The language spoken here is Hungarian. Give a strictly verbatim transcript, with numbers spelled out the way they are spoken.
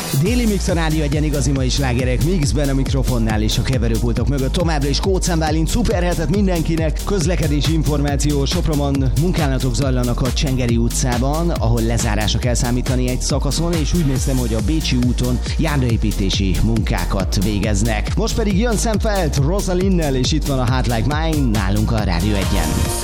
Déli Mix a Rádió Egyen igazi mai slágerek mixben, a mikrofonnál és a keverőpultok mögött továbbra is Kócán Bálint. Szuper hetet mindenkinek! Közlekedési információ: Sopronban munkálatok zajlanak a Csengeri utcában, ahol lezárásra kell számítani egy szakaszon, és úgy néztem, hogy a Bécsi úton járdaépítési munkákat végeznek. Most pedig jön Sam Feldt Rosalinnel, és itt van a Heart Like Mine nálunk a Rádió Egyen.